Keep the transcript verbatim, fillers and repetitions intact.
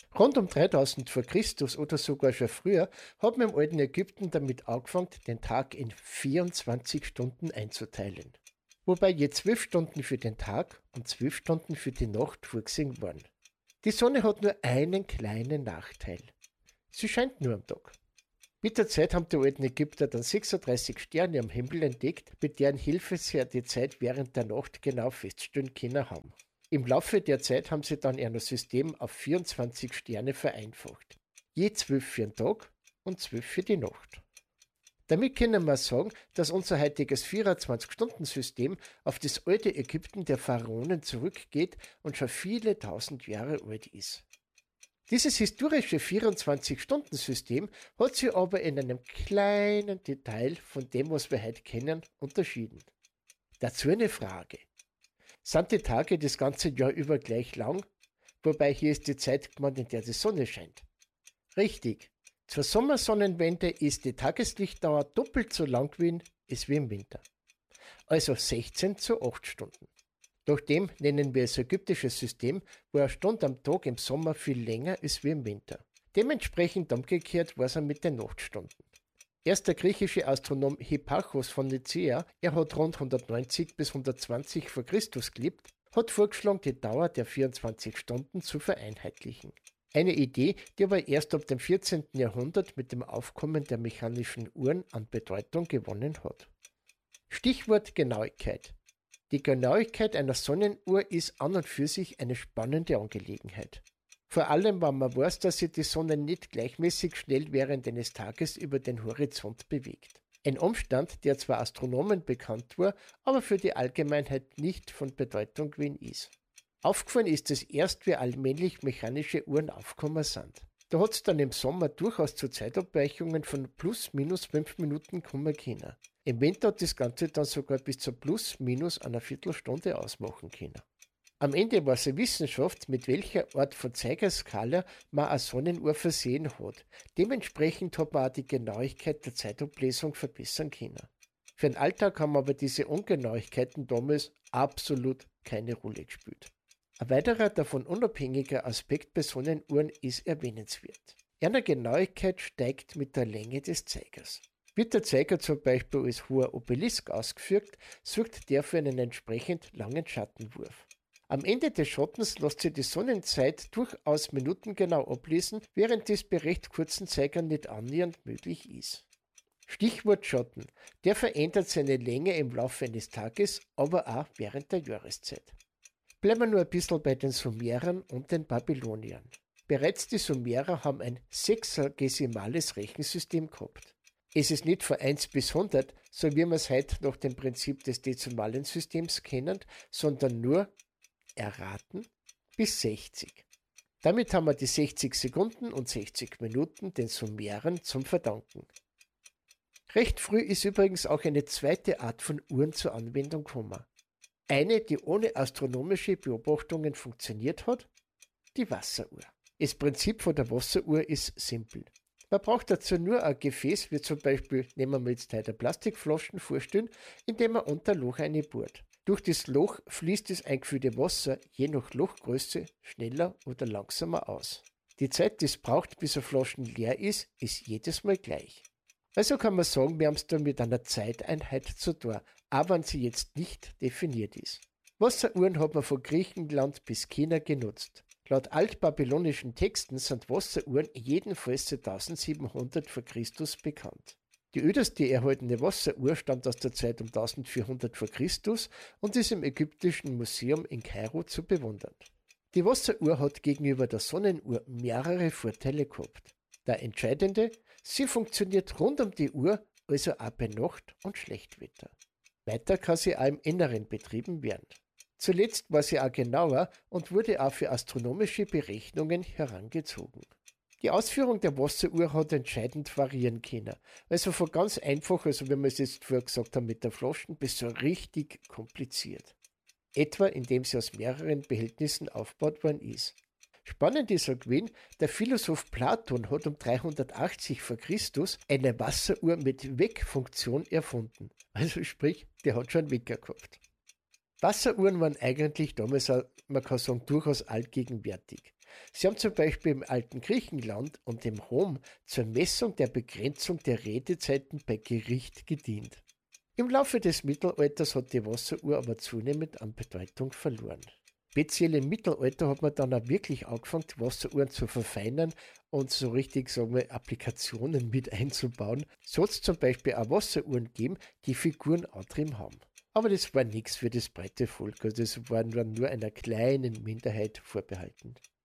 Rund um dreitausend vor Christus oder sogar schon früher hat man im alten Ägypten damit angefangen, den Tag in vierundzwanzig Stunden einzuteilen. Wobei je zwölf Stunden für den Tag und zwölf Stunden für die Nacht vorgesehen waren. Die Sonne hat nur einen kleinen Nachteil. Sie scheint nur am Tag. Mit der Zeit haben die alten Ägypter dann sechsunddreißig Sterne am Himmel entdeckt, mit deren Hilfe sie die Zeit während der Nacht genau feststellen können haben. Im Laufe der Zeit haben sie dann ihr System auf vierundzwanzig Sterne vereinfacht. Je zwölf für den Tag und zwölf für die Nacht. Damit können wir sagen, dass unser heutiges vierundzwanzig-Stunden-System auf das alte Ägypten der Pharaonen zurückgeht und schon viele tausend Jahre alt ist. Dieses historische vierundzwanzig-Stunden-System hat sich aber in einem kleinen Detail von dem, was wir heute kennen, unterschieden. Dazu eine Frage. Sind die Tage das ganze Jahr über gleich lang? Wobei hier ist die Zeit gemeint, in der die Sonne scheint. Richtig. Zur Sommersonnenwende ist die Tageslichtdauer doppelt so lang gewesen als wie im Winter. Also sechzehn zu acht Stunden. Durch dem nennen wir es ägyptisches System, wo eine Stunde am Tag im Sommer viel länger ist wie im Winter. Dementsprechend umgekehrt war es mit den Nachtstunden. Erst der griechische Astronom Hipparchos von Nicäa, er hat rund hundertneunzig bis hundertzwanzig vor Christus gelebt, hat vorgeschlagen, die Dauer der vierundzwanzig Stunden zu vereinheitlichen. Eine Idee, die aber erst ab dem vierzehnten Jahrhundert mit dem Aufkommen der mechanischen Uhren an Bedeutung gewonnen hat. Stichwort Genauigkeit. Die Genauigkeit einer Sonnenuhr ist an und für sich eine spannende Angelegenheit. Vor allem, wenn man weiß, dass sich die Sonne nicht gleichmäßig schnell während eines Tages über den Horizont bewegt. Ein Umstand, der zwar Astronomen bekannt war, aber für die Allgemeinheit nicht von Bedeutung gewesen ist. Aufgefallen ist es erst, wie allmählich mechanische Uhren aufgekommen sind. Da hat es dann im Sommer durchaus zu Zeitabweichungen von plus minus fünf Minuten kommen können. Im Winter hat das Ganze dann sogar bis zu plus minus einer Viertelstunde ausmachen können. Am Ende war es eine Wissenschaft, mit welcher Art von Zeigerskala man eine Sonnenuhr versehen hat. Dementsprechend hat man auch die Genauigkeit der Zeitablesung verbessern können. Für den Alltag haben aber diese Ungenauigkeiten damals absolut keine Rolle gespielt. Ein weiterer davon unabhängiger Aspekt bei Sonnenuhren ist erwähnenswert. Ihre Genauigkeit steigt mit der Länge des Zeigers. Wird der Zeiger zum Beispiel als hoher Obelisk ausgeführt, sorgt der für einen entsprechend langen Schattenwurf. Am Ende des Schattens lässt sich die Sonnenzeit durchaus minutengenau ablesen, während dies bei recht kurzen Zeigern nicht annähernd möglich ist. Stichwort Schatten. Der verändert seine Länge im Laufe eines Tages, aber auch während der Jahreszeit. Bleiben wir nur ein bisschen bei den Sumerern und den Babyloniern. Bereits die Sumerer haben ein sechsagesimales Rechensystem gehabt. Es ist nicht von eins bis hundert, so wie wir es heute nach dem Prinzip des dezimalen Systems kennen, sondern nur erraten bis sechzig. Damit haben wir die sechzig Sekunden und sechzig Minuten den Sumerern zum Verdanken. Recht früh ist übrigens auch eine zweite Art von Uhren zur Anwendung gekommen. Eine, die ohne astronomische Beobachtungen funktioniert hat, die Wasseruhr. Das Prinzip von der Wasseruhr ist simpel. Man braucht dazu nur ein Gefäß, wie zum Beispiel, nehmen wir mal jetzt heute Plastikflaschen vorstellen, in dem man unter Loch einbohrt. Durch das Loch fließt das eingefüllte Wasser je nach Lochgröße schneller oder langsamer aus. Die Zeit, die es braucht, bis eine Flasche leer ist, ist jedes Mal gleich. Also kann man sagen, wir haben es da mit einer Zeiteinheit zu tun, auch wenn sie jetzt nicht definiert ist. Wasseruhren hat man von Griechenland bis China genutzt. Laut altbabylonischen Texten sind Wasseruhren jedenfalls seit eintausendsiebenhundert vor Christus bekannt. Die älteste erhaltene Wasseruhr stammt aus der Zeit um eintausendvierhundert vor Christus und ist im Ägyptischen Museum in Kairo zu bewundern. Die Wasseruhr hat gegenüber der Sonnenuhr mehrere Vorteile gehabt. Der entscheidende: sie funktioniert rund um die Uhr, also auch bei Nacht und Schlechtwetter. Weiter kann sie auch im Inneren betrieben werden. Zuletzt war sie auch genauer und wurde auch für astronomische Berechnungen herangezogen. Die Ausführung der Wasseruhr hat entscheidend variieren können. Also von ganz einfach, also wie wir es jetzt vorher gesagt haben mit der Flaschen, bis so richtig kompliziert. Etwa indem sie aus mehreren Behältnissen aufgebaut worden ist. Spannend ist auch gewesen, der Philosoph Platon hat um dreihundertachtzig vor Christus eine Wasseruhr mit Weckfunktion erfunden. Also sprich, der hat schon einen Wecker gehabt. Wasseruhren waren eigentlich damals, auch, man kann sagen, durchaus allgegenwärtig. Sie haben zum Beispiel im alten Griechenland und im Rom zur Messung der Begrenzung der Redezeiten bei Gericht gedient. Im Laufe des Mittelalters hat die Wasseruhr aber zunehmend an Bedeutung verloren. Speziell im Mittelalter hat man dann auch wirklich angefangen, die Wasseruhren zu verfeinern und so richtig, sagen wir, Applikationen mit einzubauen. So hat es zum Beispiel auch Wasseruhren gegeben, die Figuren drin haben. Aber das war nichts für das breite Volk, also das waren nur einer kleinen Minderheit vorbehalten.